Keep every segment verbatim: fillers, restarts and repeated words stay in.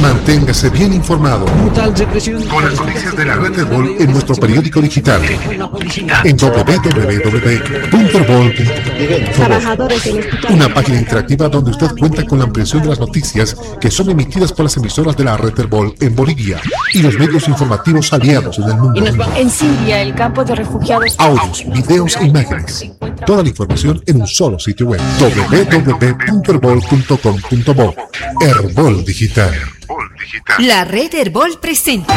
Manténgase bien informado con las noticias de la red Herbol en nuestro periódico digital en doble u doble u doble u punto herbol punto com. Una página interactiva donde usted cuenta con la ampliación de las noticias que son emitidas por las emisoras de la red Herbol en Bolivia y los medios informativos aliados en el mundo. En Siria, el campo de refugiados. Audios, videos e imágenes. Toda la información en un solo sitio web. doble u doble u doble u punto herbol punto com punto bo. Herbol Digital. La red Herbol presenta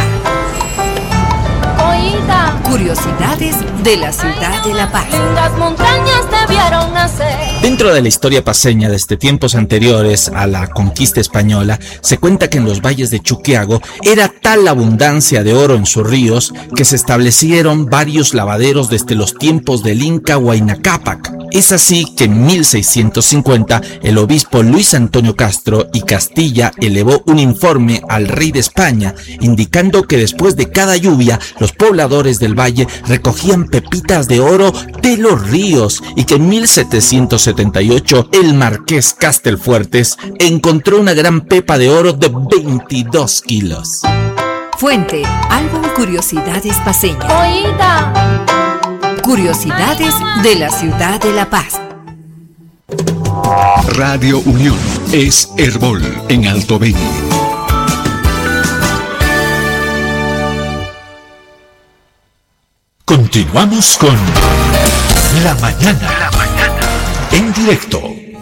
Oída. Curiosidades de la ciudad de La Paz. Las montañas te vieron nacer. Dentro de la historia paceña desde tiempos anteriores a la conquista española, se cuenta que en los valles de Chuquiago era tal la abundancia de oro en sus ríos que se establecieron varios lavaderos desde los tiempos del Inca Huayna Cápac. Es así que en mil seiscientos cincuenta el obispo Luis Antonio Castro y Castilla elevó un informe al rey de España indicando que después de cada lluvia los pobladores del valle recogían pepitas de oro de los ríos y que en mil setecientos setenta y ocho el marqués Castelfuertes encontró una gran pepa de oro de veintidós kilos. Fuente, álbum Curiosidades Paceñas. Oída. Curiosidades de la ciudad de La Paz. Radio Unión es Herbol en Alto Beni. Continuamos con La Mañana, La Mañana en directo.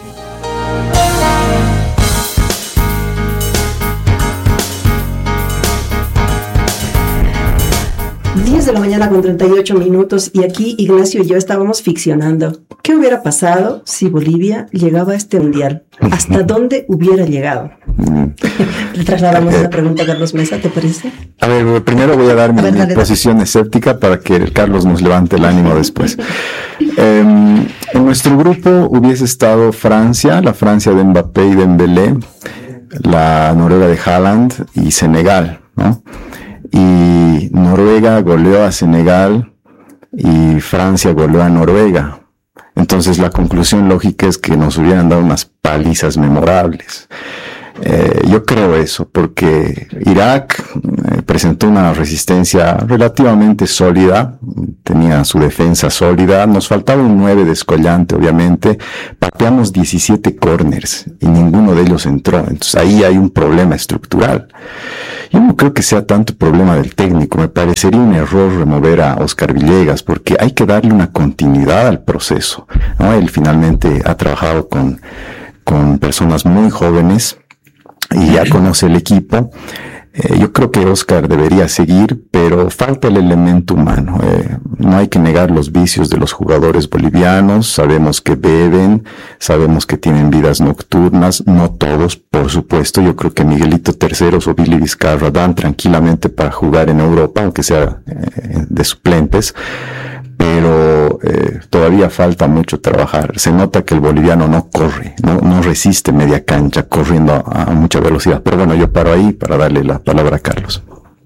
diez de la mañana con treinta y ocho minutos y aquí Ignacio y yo estábamos ficcionando. ¿Qué hubiera pasado si Bolivia llegaba a este mundial? ¿Hasta dónde hubiera llegado? Le trasladamos una pregunta a Carlos Mesa, ¿te parece? A ver, primero voy a dar mi, ver, dale, mi posición escéptica para que el Carlos nos levante el ánimo después. eh, en nuestro grupo hubiese estado Francia, la Francia de Mbappé y de Dembélé, la Noruega de Haaland y Senegal, ¿no? Y Noruega goleó a Senegal y Francia goleó a Noruega. Entonces la conclusión lógica es que nos hubieran dado unas palizas memorables. Eh, yo creo eso, porque Irak eh, presentó una resistencia relativamente sólida, tenía su defensa sólida, nos faltaba un nueve descollante, obviamente, pateamos diecisiete corners y ninguno de ellos entró, entonces ahí hay un problema estructural. Yo no creo que sea tanto problema del técnico, me parecería un error remover a Oscar Villegas, porque hay que darle una continuidad al proceso, ¿no? Él finalmente ha trabajado con, con personas muy jóvenes, y ya conoce el equipo. Eh, yo creo que Oscar debería seguir, pero falta el elemento humano. Eh, no hay que negar los vicios de los jugadores bolivianos. Sabemos que beben, sabemos que tienen vidas nocturnas. No todos, por supuesto. Yo creo que Miguelito Terceros o Billy Vizcarra dan tranquilamente para jugar en Europa, aunque sea eh, de suplentes. Pero eh, todavía falta mucho trabajar. Se nota que el boliviano no corre, no, no resiste media cancha corriendo a, a mucha velocidad. Pero bueno, yo paro ahí para darle la palabra a Carlos.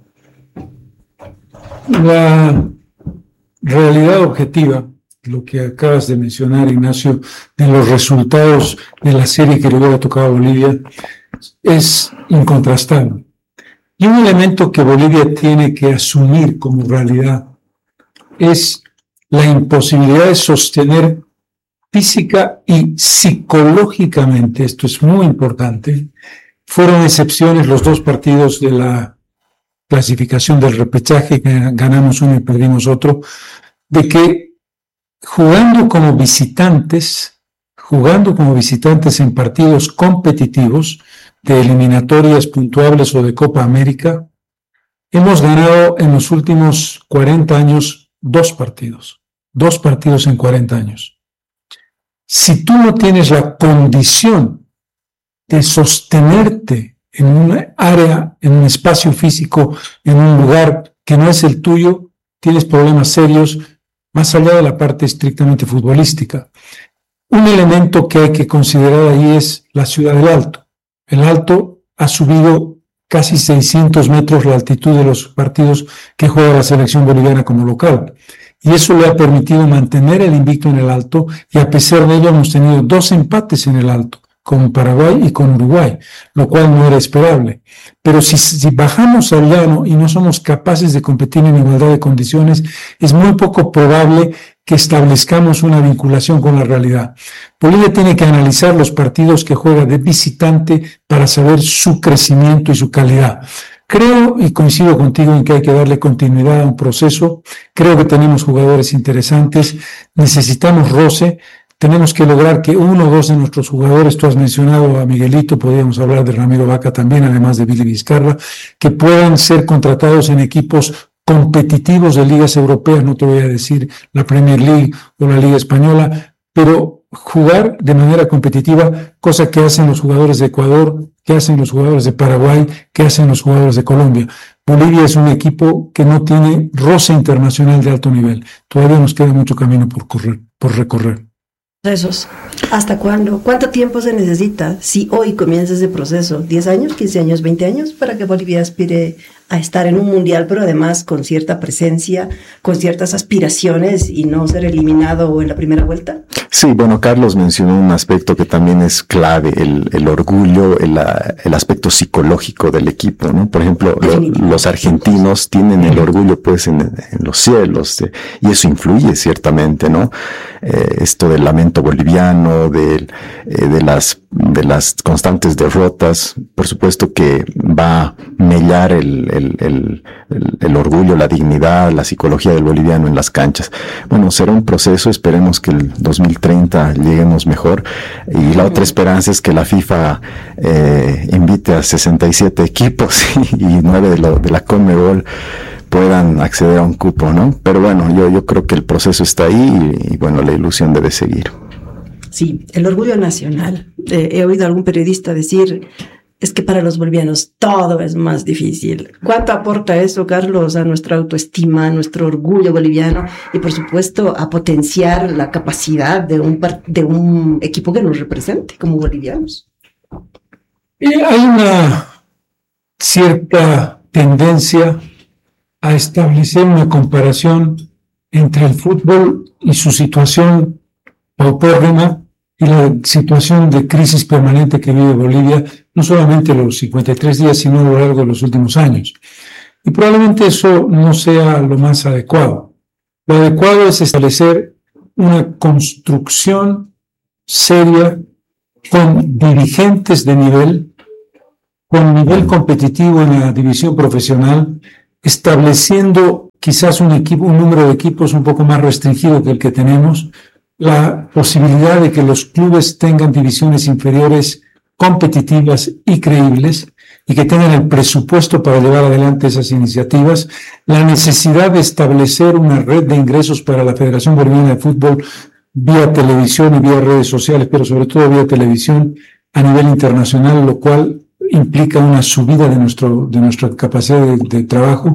La realidad objetiva, lo que acabas de mencionar, Ignacio, de los resultados de la serie que le hubiera tocado a Bolivia, es incontrastable. Y un elemento que Bolivia tiene que asumir como realidad es la imposibilidad de sostener física y psicológicamente, esto es muy importante. Fueron excepciones los dos partidos de la clasificación del repechaje, que ganamos uno y perdimos otro, de que jugando como visitantes, jugando como visitantes en partidos competitivos de eliminatorias puntuables o de Copa América, hemos ganado en los últimos cuarenta años dos partidos. Dos partidos en cuarenta años. Si tú no tienes la condición de sostenerte en un área, en un espacio físico, en un lugar que no es el tuyo, tienes problemas serios, más allá de la parte estrictamente futbolística. Un elemento que hay que considerar ahí es la ciudad del Alto. El Alto ha subido casi seiscientos metros la altitud de los partidos que juega la selección boliviana como local. Y eso le ha permitido mantener el invicto en el Alto, y a pesar de ello hemos tenido dos empates en el Alto, con Paraguay y con Uruguay, lo cual no era esperable. Pero si, si bajamos al llano y no somos capaces de competir en igualdad de condiciones, es muy poco probable que establezcamos una vinculación con la realidad. Bolivia tiene que analizar los partidos que juega de visitante para saber su crecimiento y su calidad. Creo y coincido contigo en que hay que darle continuidad a un proceso. Creo que tenemos jugadores interesantes, necesitamos roce. Tenemos que lograr que uno o dos de nuestros jugadores, tú has mencionado a Miguelito, podríamos hablar de Ramiro Vaca también, además de Billy Vizcarra, que puedan ser contratados en equipos competitivos de ligas europeas, no te voy a decir la Premier League o la Liga Española, pero jugar de manera competitiva, cosa que hacen los jugadores de Ecuador, que hacen los jugadores de Paraguay, que hacen los jugadores de Colombia. Bolivia es un equipo que no tiene roce internacional de alto nivel. Todavía nos queda mucho camino por correr, por recorrer. Procesos. ¿Hasta cuándo? ¿Cuánto tiempo se necesita si hoy comienza ese proceso? ¿diez años, quince años, veinte años para que Bolivia aspire a estar en un mundial, pero además con cierta presencia, con ciertas aspiraciones y no ser eliminado en la primera vuelta? Sí, bueno, Carlos mencionó un aspecto que también es clave, el, el orgullo, el, el aspecto psicológico del equipo, ¿no? Por ejemplo, lo, los argentinos tienen el orgullo pues en, en los cielos, eh, y eso influye ciertamente, ¿no? Eh, esto del lamento boliviano, de, eh, de las de las constantes derrotas, por supuesto que va a mellar el, el, el, el, el orgullo, la dignidad, la psicología del boliviano en las canchas. Bueno, será un proceso, esperemos que el dos mil treinta lleguemos mejor, y la otra esperanza es que la FIFA eh, invite a sesenta y siete equipos y nueve de, lo, de la CONMEBOL puedan acceder a un cupo, ¿no? Pero bueno, yo, yo creo que el proceso está ahí y, y bueno, la ilusión debe seguir. Sí, el orgullo nacional. Eh, he oído a algún periodista decir, es que para los bolivianos todo es más difícil. ¿Cuánto aporta eso, Carlos, a nuestra autoestima, a nuestro orgullo boliviano y, por supuesto, a potenciar la capacidad de un, de un equipo que nos represente como bolivianos? Y hay una cierta tendencia a establecer una comparación entre el fútbol y su situación paupérrima y la situación de crisis permanente que vive Bolivia, no solamente los cincuenta y tres días, sino a lo largo de los últimos años. Y probablemente eso no sea lo más adecuado. Lo adecuado es establecer una construcción seria con dirigentes de nivel, con nivel competitivo en la división profesional, estableciendo quizás un equipo, un número de equipos un poco más restringido que el que tenemos, la posibilidad de que los clubes tengan divisiones inferiores competitivas y creíbles y que tengan el presupuesto para llevar adelante esas iniciativas, la necesidad de establecer una red de ingresos para la Federación Boliviana de Fútbol vía televisión y vía redes sociales, pero sobre todo vía televisión a nivel internacional, lo cual implica una subida de nuestro, de nuestra capacidad de, de trabajo,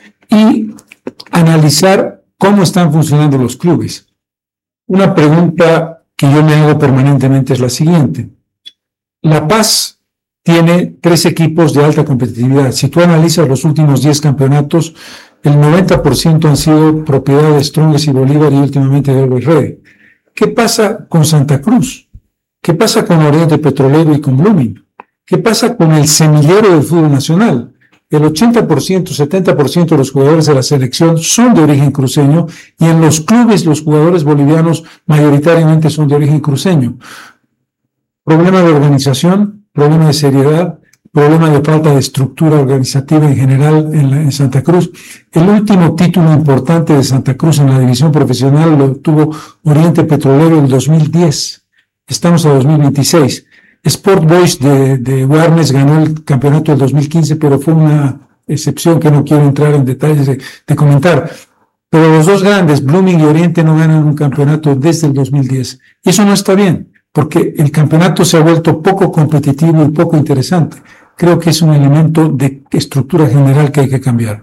y analizar cómo están funcionando los clubes. Una pregunta que yo me hago permanentemente es la siguiente. La Paz tiene tres equipos de alta competitividad. Si tú analizas los últimos diez campeonatos, el noventa por ciento han sido propiedad de Strongest y Bolívar y últimamente de Always Ready. ¿Qué pasa con Santa Cruz? ¿Qué pasa con Oriente Petrolero y con Blooming? ¿Qué pasa con el semillero del fútbol nacional? El ochenta por ciento, setenta por ciento de los jugadores de la selección son de origen cruceño, y en los clubes los jugadores bolivianos mayoritariamente son de origen cruceño. Problema de organización, problema de seriedad, problema de falta de estructura organizativa en general en, la, en Santa Cruz. El último título importante de Santa Cruz en la división profesional lo obtuvo Oriente Petrolero en dos mil diez. Estamos a dos mil veintiséis. Sport Boys de, de Warnes ganó el campeonato del dos mil quince, pero fue una excepción que no quiero entrar en detalles de, de comentar. Pero los dos grandes, Blooming y Oriente, no ganan un campeonato desde el dos mil diez. Y eso no está bien, porque el campeonato se ha vuelto poco competitivo y poco interesante. Creo que es un elemento de estructura general que hay que cambiar.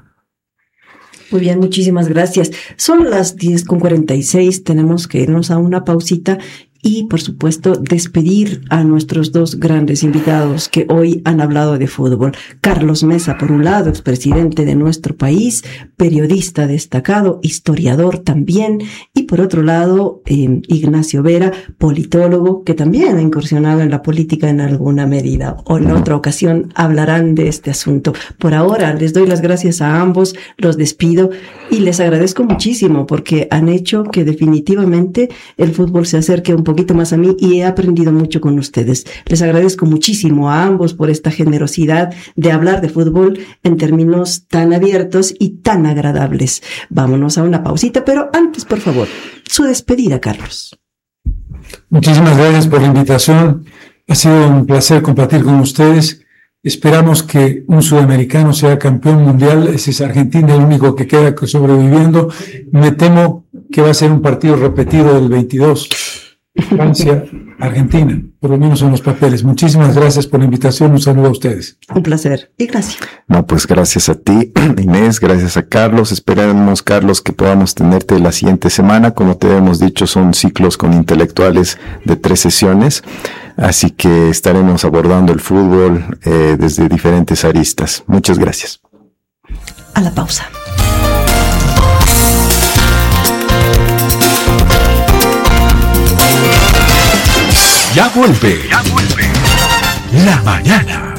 Muy bien, muchísimas gracias. Son las diez con cuarenta y seis, tenemos que irnos a una pausita. y, por supuesto, despedir a nuestros dos grandes invitados que hoy han hablado de fútbol. Carlos Mesa, por un lado, expresidente de nuestro país, periodista destacado, historiador también, y por otro lado, eh, Ignacio Vera, politólogo, que también ha incursionado en la política en alguna medida, o en otra ocasión hablarán de este asunto. Por ahora, les doy las gracias a ambos, los despido y les agradezco muchísimo porque han hecho que definitivamente el fútbol se acerque un poquito más a mí y he aprendido mucho con ustedes. Les agradezco muchísimo a ambos por esta generosidad de hablar de fútbol en términos tan abiertos y tan agradables. Vámonos a una pausita, pero antes, por favor, su despedida, Carlos. Muchísimas gracias por la invitación. Ha sido un placer compartir con ustedes. Esperamos que un sudamericano sea campeón mundial. Ese es Argentina, el único que queda sobreviviendo. Me temo que va a ser un partido repetido del veintidós. Francia, Argentina, por lo menos en los papeles. Muchísimas gracias por la invitación. Un saludo a ustedes. Un placer. Y gracias. No, pues gracias a ti, Inés, gracias a Carlos. Esperamos, Carlos, que podamos tenerte la siguiente semana. Como te hemos dicho, son ciclos con intelectuales de tres sesiones. Así que estaremos abordando el fútbol eh, desde diferentes aristas. Muchas gracias. A la pausa. Ya vuelve. Ya vuelve. La mañana.